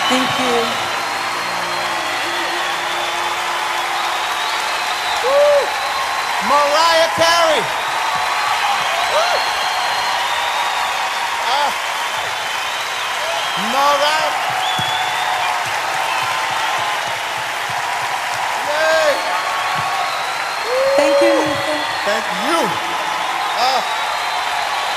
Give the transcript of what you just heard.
Thank you. Woo! Mariah Carey. Woo! Mariah. Yay! Thank you, Lisa. Thank you.